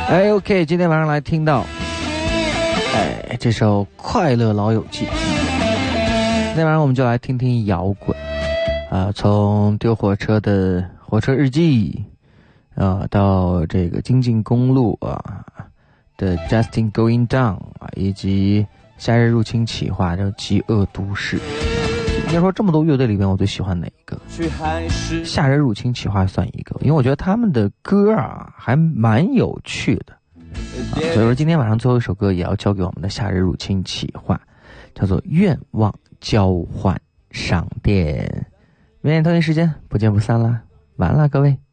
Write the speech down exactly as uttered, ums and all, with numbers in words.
哎 OK， 今天晚上来听到哎这首快乐老友记。今天晚上我们就来听听摇滚啊，从丢火车的火车日记啊，到这个京津公路啊的 Justin Going Down 啊，以及夏日入侵企划这极恶都市。应该说这么多乐队里面我最喜欢哪一个？夏日入侵企划算一个，因为我觉得他们的歌啊还蛮有趣的啊，所以说今天晚上最后一首歌也要交给我们的夏日入侵企划，叫做愿望交换商店。明天同一时间不见不散啦，晚安啦各位。